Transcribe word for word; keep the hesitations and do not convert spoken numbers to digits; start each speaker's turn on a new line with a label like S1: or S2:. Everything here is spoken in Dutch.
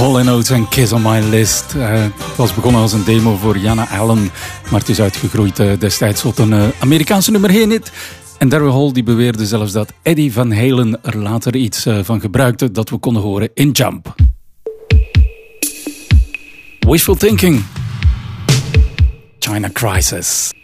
S1: Hall and Oates en Kiss on My List. Uh, het was begonnen als een demo voor Jana Allen, maar het is uitgegroeid uh, destijds tot een uh, Amerikaanse nummer één hit. En Daryl Hall die beweerde zelfs dat Eddie Van Halen er later iets uh, van gebruikte dat we konden horen in Jump. Wishful Thinking. China Crisis.